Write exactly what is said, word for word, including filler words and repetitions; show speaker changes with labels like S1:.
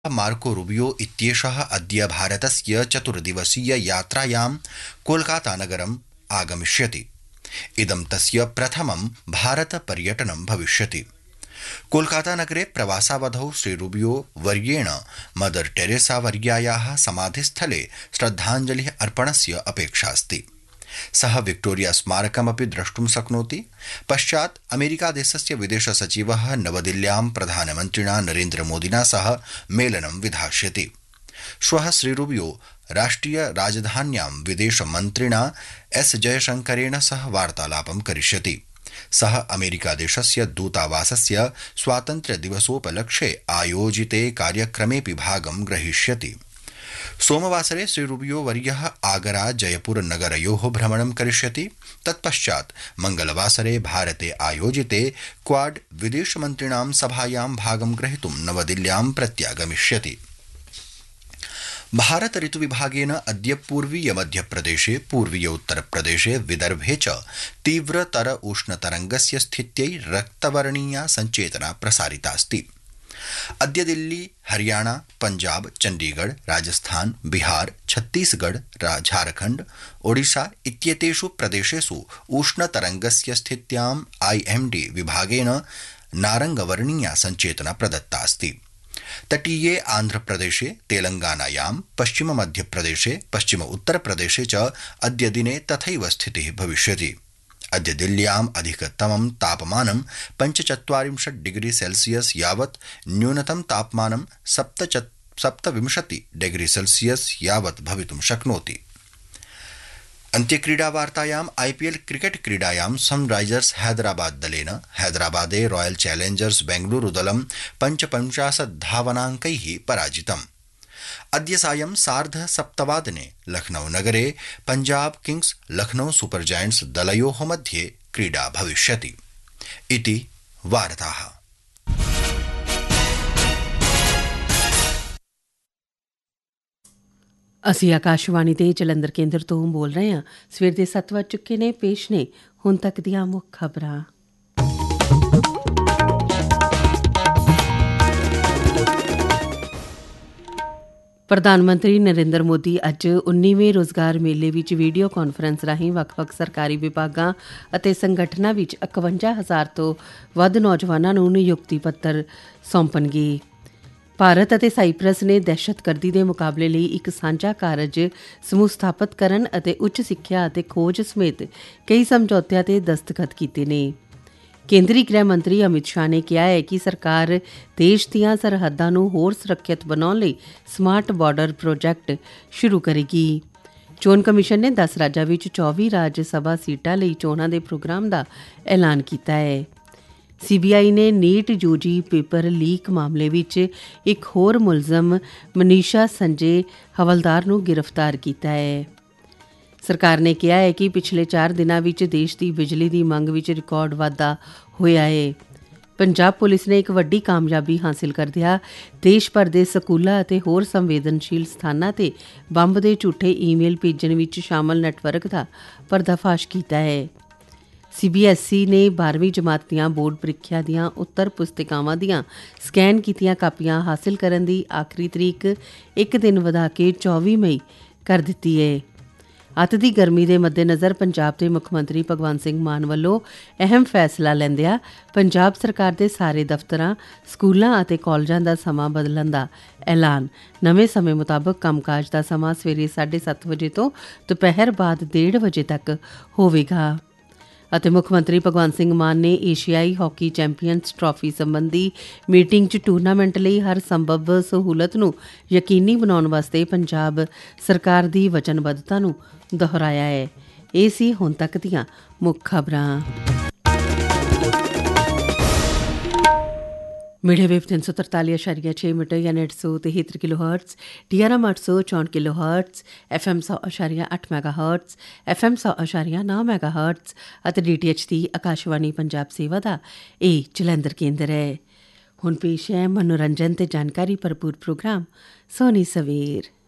S1: Marco Rubio इत्येषः अद्य भारतस्य चतुर्दिवसीय यात्रायां कोलकातानगरम् आगमिष्यति। इदं तस्य प्रथमं भारतपर्यटनं भविष्यति। कोलकातानगरे प्रवासावधौ श्री रूबियो वर्येण मदर टेरेसा वर्यायाः समाधिस्थले श्रद्धाञ्जलिः अर्पणस्य अपेक्षास्ति। सः विक्टोरिया स्मारकमपि द्रष्टुं शक्नोति। पश्चात् अमेरिकादेशस्य विदेशसचिवः नवदिल्ल्यां प्रधानमन्त्रिणा नरेन्द्रमोदिना सह मेलनं विधास्यति। श्वः श्री रूबियो राष्ट्रिय राजधान्यां विदेशमन्त्रिणा एस जयशंकरेण सह वार्तालापं करिष्यति। सः अमेरिकादेशस्य दूतावासस्य स्वातन्त्र्यदिवसोपलक्ष्ये आयोजिते कार्यक्रमेऽपि भागं ग्रहीष्यति। सोमवासरे श्री रूबियो वर्यः आगरा जयपुर नगरयोः भ्रमणं करिष्यति। तत्पश्चात् मंगलवासरे भारते आयोजिते क्वाड विदेशमन्त्रिणां सभायां भागं ग्रहीतुं नवदिल्ल्यां प्रत्यागमिष्यति। भारत ऋतुविभागेन अद्य पूर्वीय मध्यप्रदेशे पूर्वीय उत्तरप्रदेशे विदर्भे च तीव्रतर उष्णतरंगस्य स्थित्यै रक्तवर्णीया संचेतना प्रसारितास्ति। अद्य दिल्ली, हरियाणा, पंजाब, चंडीगढ़, राजस्थान, बिहार, छत्तीसगढ़, झारखंड, ओडिशा इत्येतेषु प्रदेशेषु उष्णतरंगस्य स्थित्याम् आईएमडी विभागेन नारंगवर्णीया संचेतना प्रदत्तास्ति। तटीये आंध्रप्रदेशे, तेलंगानायां, पश्चिम मध्यप्रदेशे, पश्चिम उत्तरप्रदेशे च अद्य दिने तथैव स्थितिः भविष्यति। अद्य दिल्ल्याम् अधिकतमं तापमानं पञ्चचत्वारिंशत् डिग्री सेल्सियस् यावत्, न्यूनतम तापमानं सप्तविंशति डिग्री सेल्सियस् यावत् भवितुं शक्नोति। अन्त्यक्रीडावार्तायाम् आईपीएल क्रिकेट क्रीडायां सनराइजर्स हैदराबाद दलेन हैदराबादे रॉयल चैलेंजर्स बेंगलुरु दलं पञ्चपञ्चाशत् धावनाङ्कैः पराजितम्। अद्य सायं सार्ध सप्तवादने लखनऊ नगरे Punjab Kings Lucknow super giants दलयोः मध्ये क्रीडा भविष्यति। इति वार्ताः।
S2: ਅਸੀਂ ਆਕਾਸ਼ਵਾਣੀ ਦੇ ਜਲੰਧਰ ਕੇਂਦਰ ਤੋਂ ਬੋਲ ਰਹੇ ਹਾਂ। ਸਵੇਰ ਦੇ ਸੱਤ ਵੱਜ ਚੁੱਕੇ ਨੇ। ਪੇਸ਼ ਨੇ ਹੁਣ ਤੱਕ ਦੀਆਂ ਮੁੱਖ ਖਬਰਾਂ। ਪ੍ਰਧਾਨ ਮੰਤਰੀ ਨਰਿੰਦਰ ਮੋਦੀ ਅੱਜ ਉੱਨੀਵੇਂ ਰੋਜ਼ਗਾਰ ਮੇਲੇ ਵਿੱਚ ਵੀਡੀਓ ਕਾਨਫਰੰਸ ਰਾਹੀਂ ਵੱਖ-ਵੱਖ ਸਰਕਾਰੀ ਵਿਭਾਗਾਂ ਅਤੇ ਸੰਗਠਨਾਂ ਵਿੱਚ ਇਕਵੰਜਾ ਹਜ਼ਾਰ ਤੋਂ ਵੱਧ ਨੌਜਵਾਨਾਂ ਨੂੰ ਨਿਯੁਕਤੀ ਪੱਤਰ ਸੌਂਪਣਗੇ। ਭਾਰਤ ਅਤੇ ਸਾਈਪ੍ਰਸ ਨੇ ਦਹਿਸ਼ਤਗਰਦੀ ਦੇ ਮੁਕਾਬਲੇ ਲਈ ਇੱਕ ਸਾਂਝਾ ਕਾਰਜ ਸਮੂਹ ਸਥਾਪਤ ਕਰਨ ਅਤੇ ਉੱਚ ਸਿੱਖਿਆ ਅਤੇ ਖੋਜ ਸਮੇਤ ਕਈ ਸਮਝੌਤਿਆਂ ਤੇ ਦਸਤਖਤ ਕੀਤੇ ਨੇ। ਕੇਂਦਰੀ ਗ੍ਰਹਿ ਮੰਤਰੀ ਅਮਿਤ ਸ਼ਾਹ ਨੇ ਕਿਹਾ ਹੈ ਕਿ ਸਰਕਾਰ ਦੇਸ਼ ਦੀਆਂ ਸਰਹੱਦਾਂ ਨੂੰ ਹੋਰ ਸੁਰੱਖਿਅਤ ਬਣਾਉਣ ਲਈ ਸਮਾਰਟ ਬਾਰਡਰ ਪ੍ਰੋਜੈਕਟ ਸ਼ੁਰੂ ਕਰੇਗੀ। ਚੋਣ ਕਮਿਸ਼ਨ ਨੇ ਦਸ ਰਾਜਾਂ ਵਿੱਚ ਚੌਵੀ ਰਾਜ ਸਭਾ ਸੀਟਾਂ ਲਈ ਚੋਣਾਂ ਦੇ ਪ੍ਰੋਗਰਾਮ ਦਾ ਐਲਾਨ ਕੀਤਾ ਹੈ। ਸੀਬੀਆਈ ਨੇ ਨੀਟ ਯੂਜੀ ਪੇਪਰ ਲੀਕ ਮਾਮਲੇ ਵਿੱਚ ਇੱਕ ਹੋਰ ਮੁਲਜ਼ਮ ਮਨੀਸ਼ਾ ਸੰਜੇ ਹਵਲਦਾਰ ਨੂੰ ਗ੍ਰਿਫਤਾਰ ਕੀਤਾ ਹੈ। ਸਰਕਾਰ ਨੇ ਕਿਹਾ ਹੈ ਕਿ ਪਿਛਲੇ ਚਾਰ ਦਿਨਾਂ ਵਿੱਚ ਦੇਸ਼ ਦੀ ਬਿਜਲੀ ਦੀ ਮੰਗ ਵਿੱਚ ਰਿਕਾਰਡ ਵਾਧਾ ਹੋਇਆ ਹੈ। ਪੰਜਾਬ ਪੁਲਿਸ ਨੇ ਇੱਕ ਵੱਡੀ ਕਾਮਯਾਬੀ ਹਾਸਿਲ ਕਰਦਿਆਂ ਦੇਸ਼ ਭਰ ਦੇ ਸਕੂਲਾਂ ਅਤੇ ਹੋਰ ਸੰਵੇਦਨਸ਼ੀਲ ਸਥਾਨਾਂ ਤੇ ਬੰਬ ਦੇ ਝੂਠੇ ਈਮੇਲ ਭੇਜਣ ਵਿੱਚ ਸ਼ਾਮਲ ਨੈਟਵਰਕ ਦਾ ਪਰਦਾਫਾਸ਼ ਕੀਤਾ ਹੈ। ਸੀਬੀਐਸਈ ਨੇ ਬਾਰ੍ਹਵੀਂ ਜਮਾਤ ਦੀਆਂ ਬੋਰਡ ਪ੍ਰੀਖਿਆ ਦੀਆਂ ਉੱਤਰ ਪੁਸਤਿਕਾਵਾਂ ਦੀਆਂ ਸਕੈਨ ਕੀਤੀਆਂ ਕਾਪੀਆਂ ਹਾਸਿਲ ਕਰਨ ਦੀ ਆਖਰੀ ਤਰੀਕ ਇੱਕ ਦਿਨ ਵਧਾ ਕੇ ਚੌਵੀ ਮਈ ਕਰ ਦਿੱਤੀ ਹੈ। ਅੱਤ ਦੀ ਗਰਮੀ ਦੇ ਮੱਦੇਨਜ਼ਰ ਪੰਜਾਬ ਦੇ ਮੁੱਖ ਮੰਤਰੀ ਭਗਵੰਤ ਸਿੰਘ ਮਾਨ ਵੱਲੋਂ ਅਹਿਮ ਫੈਸਲਾ ਲੈਂਦਿਆਂ ਪੰਜਾਬ ਸਰਕਾਰ ਦੇ ਸਾਰੇ ਦਫ਼ਤਰਾਂ, ਸਕੂਲਾਂ ਅਤੇ ਕਾਲਜਾਂ ਦਾ ਸਮਾਂ ਬਦਲਣ ਦਾ ਐਲਾਨ। ਨਵੇਂ ਸਮੇਂ ਮੁਤਾਬਕ ਕੰਮਕਾਜ ਦਾ ਸਮਾਂ ਸਵੇਰੇ ਸਾਢੇ ਸੱਤ ਵਜੇ ਤੋਂ ਦੁਪਹਿਰ ਬਾਅਦ ਡੇਢ ਵਜੇ ਤੱਕ ਹੋਵੇਗਾ। ਅਤੇ ਮੁੱਖ ਮੰਤਰੀ ਭਗਵੰਤ ਸਿੰਘ ਮਾਨ ਨੇ ਏਸ਼ੀਆਈ ਹਾਕੀ ਚੈਂਪੀਅਨਸ ਟਰਾਫੀ ਸੰਬੰਧੀ ਮੀਟਿੰਗ 'ਚ ਟੂਰਨਾਮੈਂਟ ਲਈ ਹਰ ਸੰਭਵ ਸਹੂਲਤ ਨੂੰ ਯਕੀਨੀ ਬਣਾਉਣ ਵਾਸਤੇ ਪੰਜਾਬ ਸਰਕਾਰ ਦੀ ਵਚਨਬੱਧਤਾ ਨੂੰ ਦੁਹਰਾਇਆ ਹੈ। ਇਹ ਸੀ ਹੁਣ ਤੱਕ ਦੀਆਂ ਮੁੱਖ ਖਬਰਾਂ। मीडिया वेव तीन सौ तरताली अशारिया छः मीटर यानी अठ सौ तिहत्तर kilo hertz, D R M अठ सौ चौंठ किलो हर्ट्स, एफ एम सौ अशारिया अठ मैगा हर्ट्स, एफ एम सौ अशारिया नौ मैगा हर्ट्स ਅਤੇ डी टी एच ਦੀ ਆਕਾਸ਼ਵਾਣੀ ਪੰਜਾਬ ਸੇਵਾ ਦਾ ਇਹ ਜਲੰਧਰ ਕੇਂਦਰ ਹੈ। ਹੁਣ ਪੇਸ਼ ਹੈ ਮਨੋਰੰਜਨ ਤੇ ਜਾਣਕਾਰੀ ਭਰਪੂਰ ਪ੍ਰੋਗਰਾਮ ਸੋਨੀ ਸਵੇਰ।